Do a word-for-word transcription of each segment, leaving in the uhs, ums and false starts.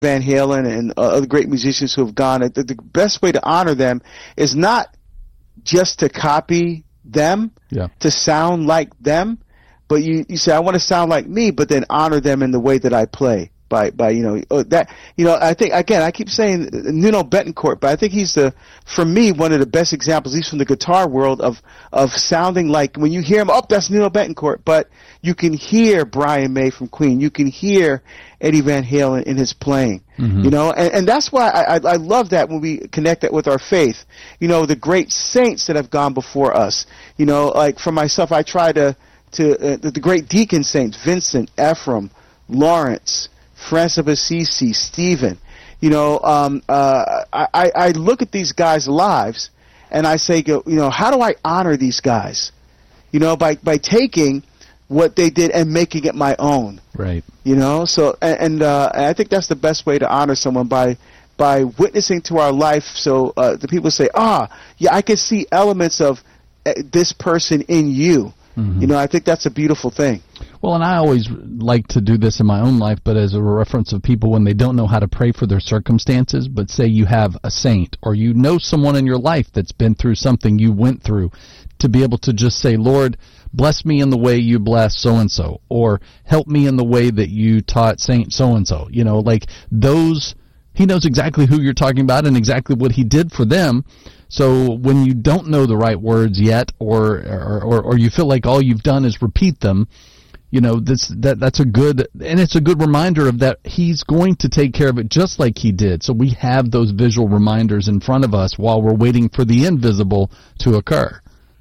Van Halen and uh, other great musicians who have gone, the, the best way to honor them is not just to copy them, yeah. to sound like them, but you, you say, I want to sound like me, but then honor them in the way that I play. By, by, you know, uh, that, you know, I think, again, I keep saying Nuno Bettencourt, but I think he's the, for me, one of the best examples, at least from the guitar world, of, of sounding like, when you hear him, oh, that's Nuno Bettencourt, but you can hear Brian May from Queen, you can hear Eddie Van Halen in his playing, mm-hmm. you know, and, and that's why I, I, I love that when we connect that with our faith, you know, the great saints that have gone before us, you know, like for myself, I try to, to, uh, the, the great deacon saints, Vincent, Ephraim, Lawrence, Francis of Assisi, Stephen, you know, um, uh, I, I look at these guys' lives and I say, you know, how do I honor these guys? You know, by, by taking what they did and making it my own. Right. You know, so, and, and, uh, and I think that's the best way to honor someone, by, by witnessing to our life. So, uh, the people say, ah, yeah, I can see elements of uh, this person in you. Mm-hmm. You know, I think that's a beautiful thing. Well, and I always like to do this in my own life, but as a reference of people when they don't know how to pray for their circumstances, but say you have a saint or you know someone in your life that's been through something you went through, to be able to just say, Lord, bless me in the way you bless so-and-so, or help me in the way that you taught Saint so-and-so. You know, like those, he knows exactly who you're talking about and exactly what he did for them. So when you don't know the right words yet, or, or, or, or you feel like all you've done is repeat them, you know, this, that, that's a good, and it's a good reminder of that he's going to take care of it just like he did. So we have those visual reminders in front of us while we're waiting for the invisible to occur.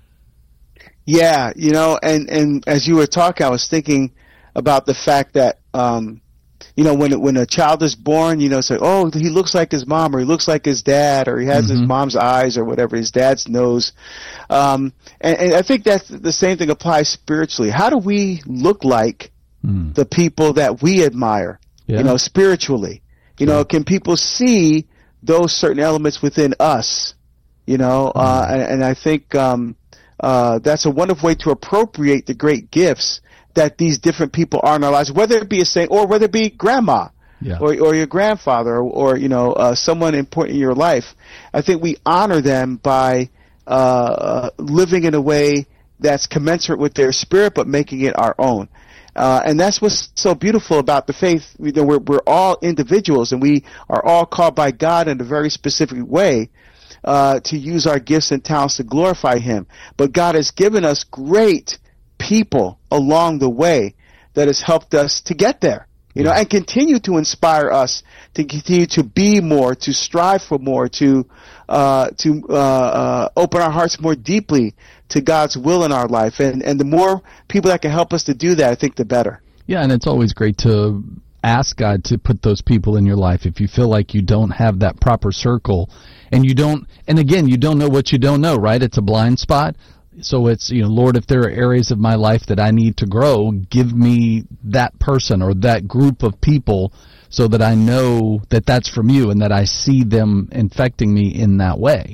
Yeah, you know, and, and as you were talking, I was thinking about the fact that, um, you know, when when a child is born, you know, say, oh, he looks like his mom, or he looks like his dad, or he has mm-hmm. his mom's eyes, or whatever, his dad's nose. Um, and, and I think that the same thing applies spiritually. How do we look like mm. the people that we admire, yeah. you know, spiritually? You yeah. know, can people see those certain elements within us? You know, mm. uh, and, and I think um, uh, that's a wonderful way to appropriate the great gifts that these different people are in our lives, whether it be a saint or whether it be grandma yeah. or, or your grandfather or, or you know, uh, someone important in your life. I think we honor them by uh, living in a way that's commensurate with their spirit, but making it our own. Uh, and that's what's so beautiful about the faith. You know, we're, we're all individuals, and we are all called by God in a very specific way uh, to use our gifts and talents to glorify Him. But God has given us great people along the way that has helped us to get there, you know, and continue to inspire us to continue to be more, to strive for more, to uh, to uh, uh, open our hearts more deeply to God's will in our life. And, and the more people that can help us to do that, I think the better. Yeah, and it's always great to ask God to put those people in your life if you feel like you don't have that proper circle. And you don't, and again, you don't know what you don't know, right? It's a blind spot. So it's, you know, Lord, if there are areas of my life that I need to grow, give me that person or that group of people so that I know that that's from you and that I see them infecting me in that way.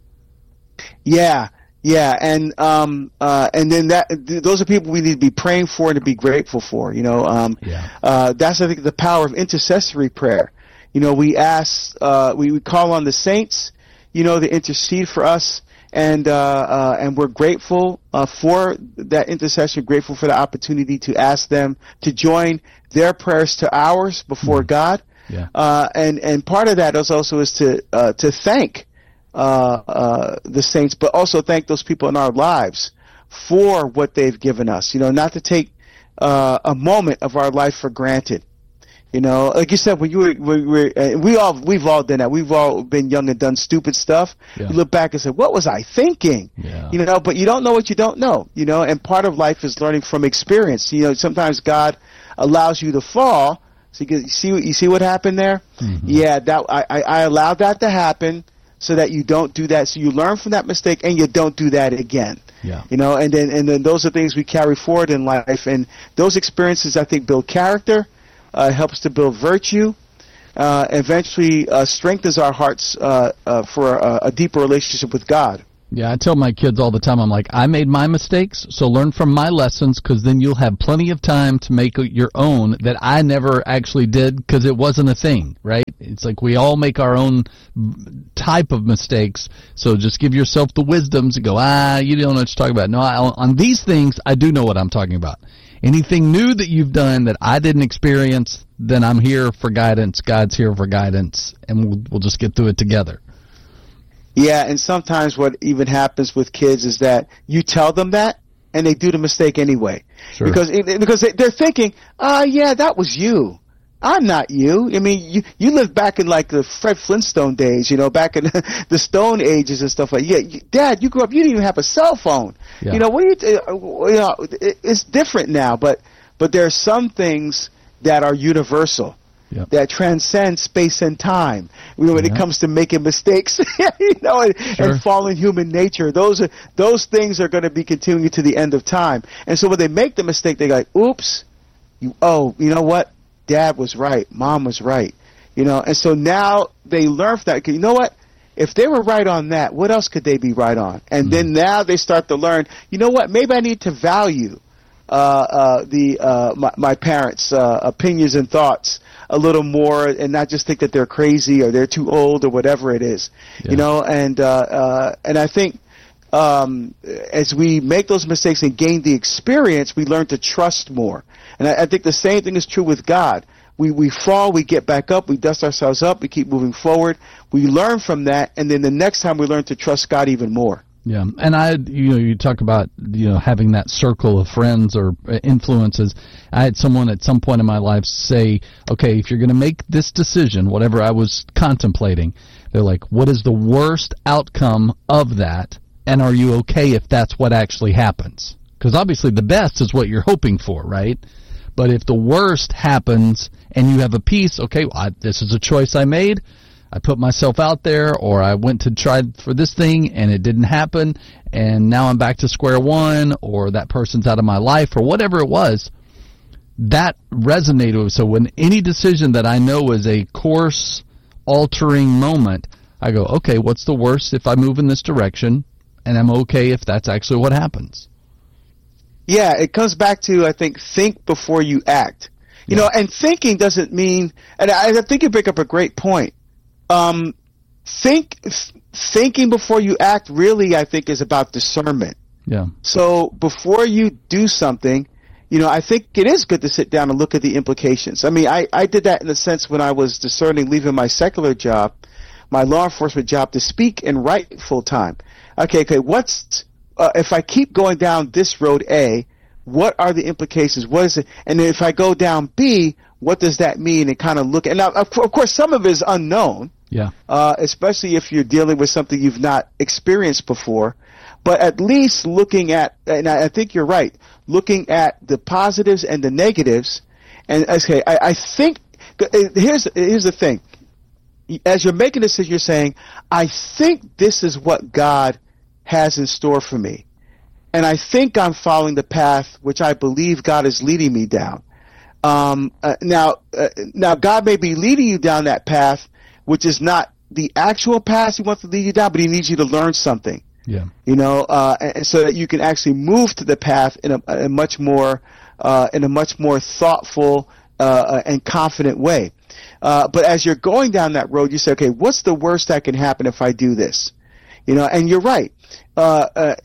Yeah, yeah, and um, uh, and then that th- those are people we need to be praying for and to be grateful for. You know, um, yeah. uh, that's I think the power of intercessory prayer. You know, we ask, uh, we, we call on the saints, you know, to intercede for us. And uh, uh, and we're grateful uh, for that intercession, grateful for the opportunity to ask them to join their prayers to ours before mm. God. Yeah. Uh, and and part of that is also is to uh, to thank uh, uh, the saints, but also thank those people in our lives for what they've given us. You know, not to take uh, a moment of our life for granted. You know, like you said, when you were, we, were, uh, we all, we've all done that. We've all been young and done stupid stuff. Yeah. You look back and say, what was I thinking? Yeah. You know, but you don't know what you don't know, you know, and part of life is learning from experience. You know, sometimes God allows you to fall. So you, you see, you see what happened there? Mm-hmm. Yeah, that, I, I, I allowed that to happen so that you don't do that. So you learn from that mistake and you don't do that again. Yeah. You know, and then, and then those are things we carry forward in life. And those experiences, I think, build character. Uh, helps to build virtue, uh, eventually uh, strengthens our hearts uh, uh, for a, a deeper relationship with God. Yeah, I tell my kids all the time, I'm like, I made my mistakes, so learn from my lessons, because then you'll have plenty of time to make your own that I never actually did because it wasn't a thing, right? It's like we all make our own type of mistakes, so just give yourself the wisdoms and go, ah, you don't know what you're talking about. No, I, on these things, I do know what I'm talking about. Anything new that you've done that I didn't experience, then I'm here for guidance. God's here for guidance, and we'll, we'll just get through it together. Yeah, and sometimes what even happens with kids is that you tell them that, and they do the mistake anyway. Sure. Because because they're thinking, ah, uh, yeah, that was you. I'm not you. I mean, you you lived back in like the Fred Flintstone days, you know, back in the Stone Ages and stuff like that. Yeah, you, Dad, you grew up, you didn't even have a cell phone. Yeah. You know, what do you, th- you know, it, it's different now, but but there are some things that are universal. Yep. That transcends space and time. You know, when yep. it comes to making mistakes, you know, and, sure. and fallen human nature, those are those things are going to be continuing to the end of time. And so when they make the mistake, they go, like, "Oops, you oh, you know what? Dad was right, Mom was right." You know, and so now they learn from that. You know what? If they were right on that, what else could they be right on? And mm-hmm. then now they start to learn. You know what? Maybe I need to value uh, uh, the uh, my, my parents' uh, opinions and thoughts a little more, and not just think that they're crazy or they're too old or whatever it is, yeah. you know. And uh, uh, and I think um, as we make those mistakes and gain the experience, we learn to trust more. And I, I think the same thing is true with God. We we fall, we get back up, we dust ourselves up, we keep moving forward. We learn from that, and then the next time we learn to trust God even more. Yeah, and I, you know, you talk about, you know, having that circle of friends or influences. I had someone at some point in my life say, okay, if you're going to make this decision, whatever I was contemplating, they're like, what is the worst outcome of that, and are you okay if that's what actually happens? Because obviously the best is what you're hoping for, right? But if the worst happens and you have a peace, okay, well, I, this is a choice I made. I put myself out there, or I went to try for this thing and it didn't happen, and now I'm back to square one, or that person's out of my life, or whatever it was. That resonated with. So when any decision that I know is a course-altering moment, I go, okay, what's the worst if I move in this direction, and I'm okay if that's actually what happens. Yeah, it comes back to, I think, think before you act. You yeah. know, and thinking doesn't mean, and I, I think you bring up a great point. Um, think, thinking before you act really, I think, is about discernment. Yeah. So before you do something, you know, I think it is good to sit down and look at the implications. I mean, I, I did that in the sense when I was discerning leaving my secular job, my law enforcement job, to speak and write full time. Okay, okay, what's, uh, if I keep going down this road A, what are the implications? What is it? And then if I go down B, what does that mean? And kind of look, and now, of course, some of it is unknown. Yeah. Uh, especially if you're dealing with something you've not experienced before. But at least looking at, and I think you're right, looking at the positives and the negatives. And okay, I, I think, here's, here's the thing. As you're making a decision, you're saying, I think this is what God has in store for me. And I think I'm following the path which I believe God is leading me down. Um, uh, now, uh, now God may be leading you down that path, which is not the actual path He wants to lead you down, but He needs you to learn something. Yeah. You know, uh, and so that you can actually move to the path in a, a much more, uh, in a much more thoughtful uh, and confident way. Uh, but as you're going down that road, you say, okay, what's the worst that can happen if I do this? You know, and you're right. Uh, uh,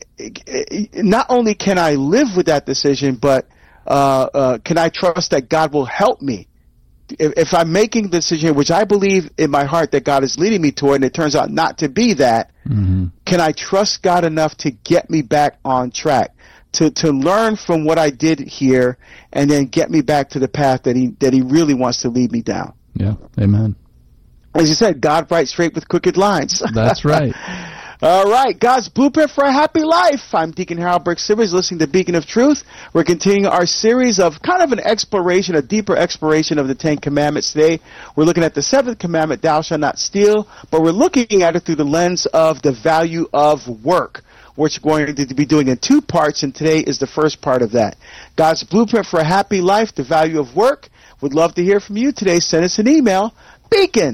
not only can I live with that decision, but uh, uh, can I trust that God will help me? If, if I'm making the decision, which I believe in my heart that God is leading me toward, and it turns out not to be that, mm-hmm. can I trust God enough to get me back on track, to to learn from what I did here, and then get me back to the path that He that He really wants to lead me down? Yeah, amen. As you said, God writes straight with crooked lines. That's right. All right, God's Blueprint for a Happy Life. I'm Deacon Harold Burke Sivers, listening to Beacon of Truth. We're continuing our series of kind of an exploration, a deeper exploration of the Ten Commandments today. We're looking at the seventh commandment, thou shalt not steal, but we're looking at it through the lens of the value of work, which we're going to be doing in two parts, and today is the first part of that. God's Blueprint for a Happy Life, the value of work. Would love to hear from you today. Send us an email, beacon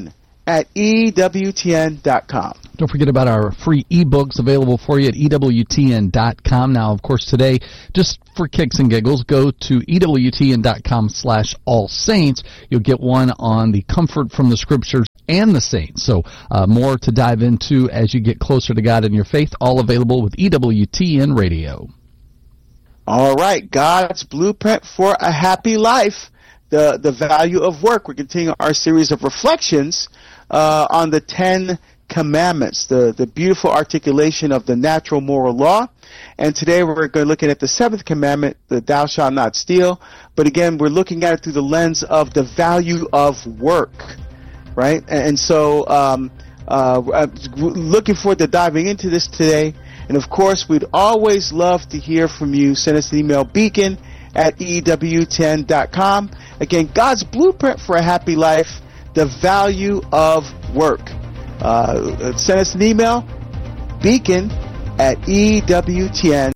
at E W T N dot com. Don't forget about our free ebooks available for you at E W T N dot com. Now, of course, today, just for kicks and giggles, go to E W T N dot com slash all saints. You'll get one on the comfort from the scriptures and the saints. So uh, more to dive into as you get closer to God in your faith, all available with E W T N Radio. All right, God's Blueprint for a Happy Life, the, the value of work. We're continuing our series of reflections uh, on the Ten Commandments, the, the beautiful articulation of the natural moral law. And today we're going to look at the seventh commandment, the thou shalt not steal. But again, we're looking at it through the lens of the value of work, right? And, and so um, uh, I'm looking forward to diving into this today. And of course, we'd always love to hear from you. Send us an email, beacon at E W T N dot com. Again, God's Blueprint for a Happy Life, the value of work. Uh, send us an email, beacon at E W T N.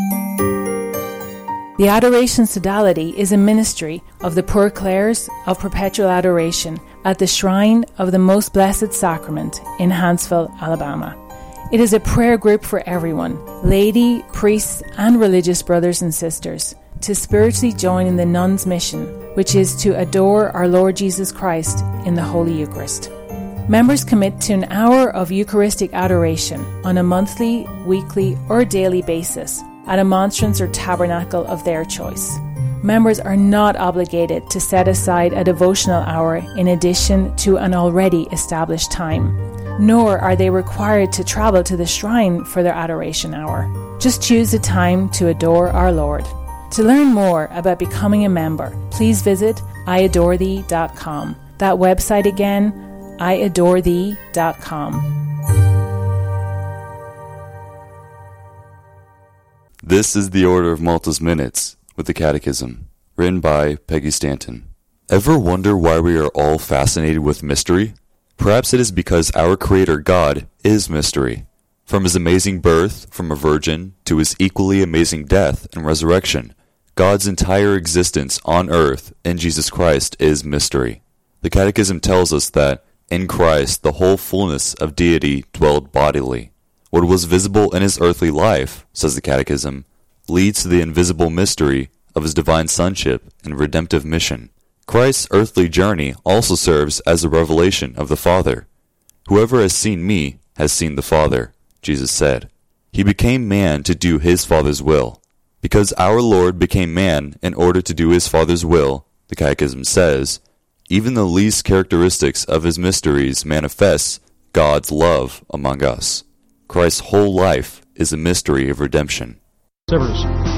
The Adoration Sodality is a ministry of the Poor Clares of Perpetual Adoration at the Shrine of the Most Blessed Sacrament in Huntsville, Alabama. It is a prayer group for everyone, laity, priests, and religious brothers and sisters, to spiritually join in the nuns' mission, which is to adore our Lord Jesus Christ in the Holy Eucharist. Members commit to an hour of Eucharistic adoration on a monthly, weekly, or daily basis at a monstrance or tabernacle of their choice. Members are not obligated to set aside a devotional hour in addition to an already established time, nor are they required to travel to the shrine for their adoration hour. Just choose a time to adore our Lord. To learn more about becoming a member, please visit I adore thee dot com. That website again, I adore thee dot com. This is the Order of Malta's Minutes with the Catechism, written by Peggy Stanton. Ever wonder why we are all fascinated with mystery? Perhaps it is because our Creator God is mystery. From His amazing birth from a virgin to His equally amazing death and resurrection, God's entire existence on earth in Jesus Christ is mystery. The Catechism tells us that in Christ the whole fullness of deity dwelled bodily. What was visible in His earthly life, says the Catechism, leads to the invisible mystery of His divine sonship and redemptive mission. Christ's earthly journey also serves as a revelation of the Father. Whoever has seen me has seen the Father, Jesus said. He became man to do His Father's will. Because our Lord became man in order to do His Father's will, the Catechism says, even the least characteristics of His mysteries manifests God's love among us. Christ's whole life is a mystery of redemption. Severs.